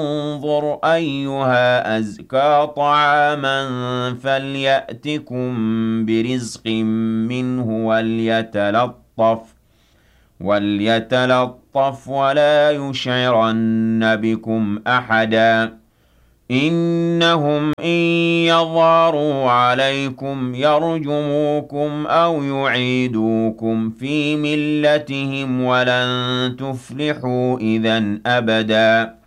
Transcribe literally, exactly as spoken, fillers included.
انظُرْ أَيُّهَا أَزْكَىٰ طَعَامًا فَلْيَأْتِكُم بِرِزْقٍ مِّنْهُ وَلْيَتَلَطَّفْ وَلْيَتَلَطَّفْ وَلَا يُشْعِرَنَّ بِكُمْ أَحَدًا إِنَّهُمْ إِن يَظْهَرُوا عَلَيْكُمْ يَرْجُمُوكُمْ أَوْ يُعِيدُوكُمْ فِي مِلَّتِهِمْ وَلَن تُفْلِحُوا إِذًا أَبَدًا